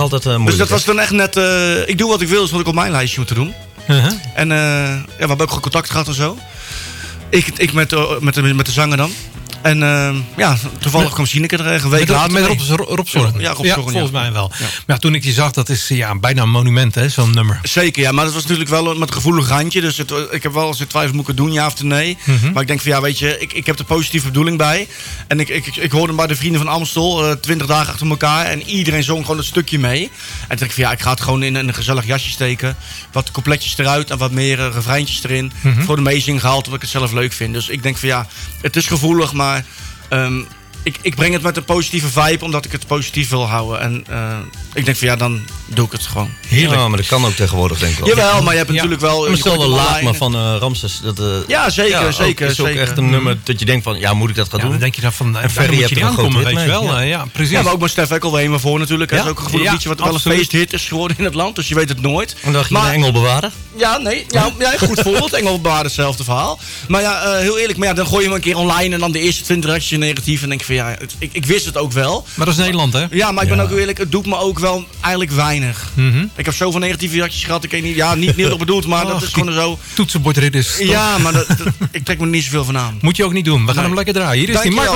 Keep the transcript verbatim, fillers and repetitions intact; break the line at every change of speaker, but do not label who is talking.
altijd uh, moeilijk.
Dus dat
hè?
was dan echt net... Uh, ik doe wat ik wil, is wat ik op mijn lijstje moet doen.
Uh-huh.
En uh, ja, we hebben ook gewoon contact gehad en zo. Ik, ik met, uh, met, de, met de zanger dan. En uh, ja, toevallig met, kwam Sineke er een week
met,
later
Met Rob, Rob, Rob Zorgen.
Ja, Rob
ja,
Zorgen,
volgens
ja.
mij wel.
Ja.
Maar ja, toen ik die zag, dat is ja, bijna een monument, hè, zo'n nummer.
Zeker, ja. Maar dat was natuurlijk wel met een gevoelig randje. Dus het, ik heb wel eens twijfel, moet ik het doen, ja of nee? Mm-hmm. Maar ik denk van, ja, weet je, ik, ik heb er positieve bedoeling bij. En ik, ik, ik, ik hoorde bij de Vrienden van Amstel, twintig uh, dagen achter elkaar. En iedereen zong gewoon een stukje mee. En toen dacht ik van, ja, ik ga het gewoon in, in een gezellig jasje steken. Wat coupletjes eruit en wat meer uh, refreintjes erin. Mm-hmm. Voor de meezing gehaald, omdat ik het zelf leuk vind. Dus ik denk van, ja, het is gevoelig, maar... Um, Ik, ik breng het met een positieve vibe, omdat ik het positief wil houden. En uh, ik denk van ja, dan doe ik het gewoon.
Heerlijk. Ja, maar dat kan ook tegenwoordig, denk ik wel.
Jawel, maar je hebt ja. natuurlijk wel...
Maar stel wel laat, maar van uh, Ramses. Dat, uh,
ja, zeker, ja, zeker.
Het is ook
zeker.
echt een nummer dat je denkt van, ja, moet ik dat gaan
ja,
doen?
Dan denk je dan van,
en Ferry
moet je niet aankomen, weet je wel. Ja. Uh, ja, precies.
Ja, maar ook met Stef Eckelween maar voor natuurlijk. Dat ja? is ook een gevoelig ja, liedje wat wel een feesthit is geworden in het land. Dus je weet het nooit.
En dacht je
maar,
een Engel bewaren?
Ja, nee. Ja, ja, goed voorbeeld. Engel bewaren, hetzelfde verhaal. Maar ja, uh, heel eerlijk. Maar ja, dan gooi je hem een keer online en dan de eerste twintig reacties negatief. En denk ik van ja, het, ik, ik wist het ook wel.
Maar dat is Nederland, hè?
Ja, maar ik ben ja. ook eerlijk, het doet me ook wel eigenlijk weinig.
Mm-hmm.
Ik heb zoveel negatieve reacties gehad, ik weet niet, ja, niet niet op bedoeld, maar oh, dat is gewoon zo.
Toetsenbordridders.
Ja, maar dat, dat, ik trek me er niet zoveel van aan.
Moet je ook niet doen. We gaan nee. hem lekker draaien. Hier is
Dank
die Marco